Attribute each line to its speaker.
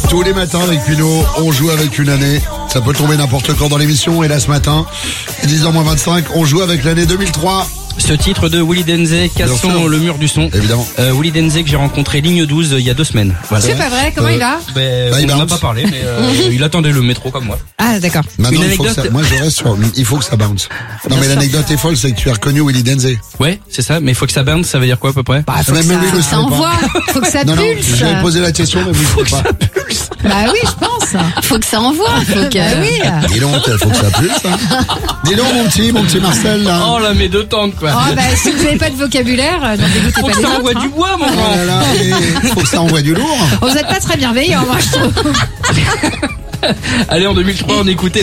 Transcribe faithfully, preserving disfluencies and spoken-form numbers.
Speaker 1: Tous les matins avec Pinot, on joue avec une année. Ça peut tomber n'importe quand dans l'émission. Et là, ce matin, dix heures moins vingt-cinq, on joue avec l'année deux mille trois.
Speaker 2: Ce titre de Willy Denzey, Cassons le mur du son.
Speaker 1: Évidemment.
Speaker 2: Euh, Willy Denzey que j'ai rencontré ligne douze euh, il y a deux semaines. Voilà.
Speaker 3: C'est pas vrai, comment
Speaker 1: Euh,
Speaker 3: il a
Speaker 2: Ben,
Speaker 1: Bah, il
Speaker 2: on n'en a
Speaker 1: bounce.
Speaker 2: pas parlé, mais euh, il attendait le métro comme moi.
Speaker 3: Ah d'accord.
Speaker 1: Maintenant,
Speaker 2: Une
Speaker 1: il faut que
Speaker 2: anecdote.
Speaker 1: ça, moi, je reste sur, il faut que ça bounce. Non,
Speaker 2: Bien
Speaker 1: mais
Speaker 2: sûr.
Speaker 1: l'anecdote est folle, c'est que tu as reconnu Willy Denzey.
Speaker 2: Ouais, c'est ça, mais il faut que ça bounce, ça veut dire quoi à peu près?
Speaker 3: Bah, faut
Speaker 1: Même
Speaker 3: que
Speaker 1: lui, il le
Speaker 3: ça,
Speaker 1: savait
Speaker 3: ça
Speaker 1: pas.
Speaker 3: envoie, faut que ça
Speaker 1: Non, non,
Speaker 3: pulse.
Speaker 1: j'avais posé la question, mais vous ne savez pas.
Speaker 3: Bah oui, je pense.
Speaker 4: Faut que ça envoie, faut que...
Speaker 3: Bah oui.
Speaker 1: Dis donc, il faut que ça pulse, hein. Dis donc, mon petit, mon petit Marcel, là.
Speaker 2: Oh là, mes deux tanks quoi.
Speaker 3: Oh bah si vous n'avez pas de vocabulaire, euh, n'en dégoûtez
Speaker 2: Faut
Speaker 3: pas
Speaker 2: que
Speaker 3: les
Speaker 2: ça
Speaker 3: autres.
Speaker 2: envoie
Speaker 3: hein.
Speaker 2: du bois, mon
Speaker 1: Oh
Speaker 2: grand.
Speaker 1: là là, et faut que ça envoie du lourd.
Speaker 3: Oh, vous n'êtes pas très bienveillants, moi je trouve.
Speaker 2: Allez, en deux mille trois, on écoutait